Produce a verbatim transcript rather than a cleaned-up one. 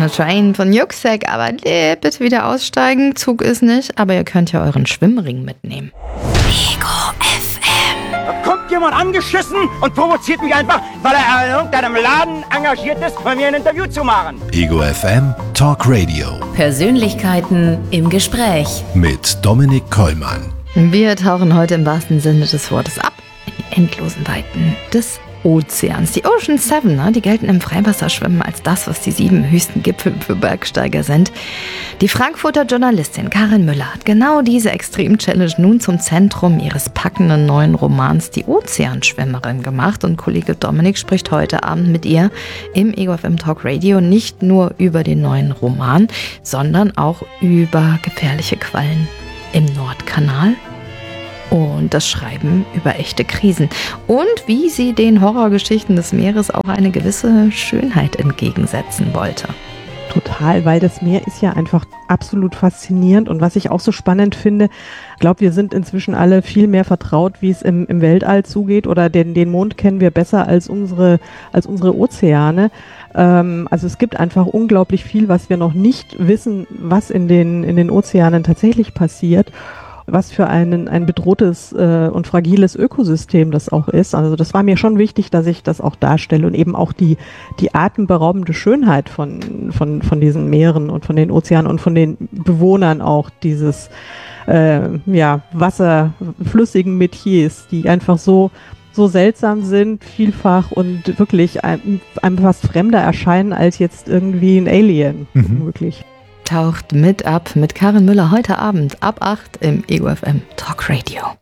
on a Train von Yüksek, aber nee, bitte wieder aussteigen. Zug ist nicht, aber ihr könnt ja euren Schwimmring mitnehmen. Ego F M. Da kommt jemand angeschissen und provoziert mich einfach, weil er in irgendeinem Laden engagiert ist, bei mir ein Interview zu machen. Ego F M Talk Radio. Persönlichkeiten im Gespräch. Mit Dominik Kollmann. Wir tauchen heute im wahrsten Sinne des Wortes ab in die endlosen Weiten des Ozeans. Die Ocean Seven, ne, die gelten im Freiwasserschwimmen als das, was die sieben höchsten Gipfel für Bergsteiger sind. Die Frankfurter Journalistin Karin Müller hat genau diese Extrem-Challenge nun zum Zentrum ihres packenden neuen Romans Die Ozeanschwimmerin gemacht. Und Kollege Dominik spricht heute Abend mit ihr im Ego F M Talk Radio nicht nur über den neuen Roman, sondern auch über gefährliche Quallen im Nordkanal. Und das Schreiben über echte Krisen. Und wie sie den Horrorgeschichten des Meeres auch eine gewisse Schönheit entgegensetzen wollte. Total, weil das Meer ist ja einfach absolut faszinierend. Und was ich auch so spannend finde, ich glaube, wir sind inzwischen alle viel mehr vertraut, wie es im, im Weltall zugeht. Oder den, den Mond kennen wir besser als unsere, als unsere Ozeane. Ähm, also es gibt einfach unglaublich viel, was wir noch nicht wissen, was in den, in den Ozeanen tatsächlich passiert. Was für ein, ein bedrohtes äh, und fragiles Ökosystem das auch ist. Also das war mir schon wichtig, dass ich das auch darstelle und eben auch die, die atemberaubende Schönheit von, von, von diesen Meeren und von den Ozeanen und von den Bewohnern auch dieses äh, ja, wasserflüssigen Metiers, die einfach so, so seltsam sind, vielfach und wirklich einem, einem fast fremder erscheinen als jetzt irgendwie ein Alien. Mhm. Wirklich. Taucht mit ab mit Karin Müller heute Abend ab acht im Ego F M Talk Radio.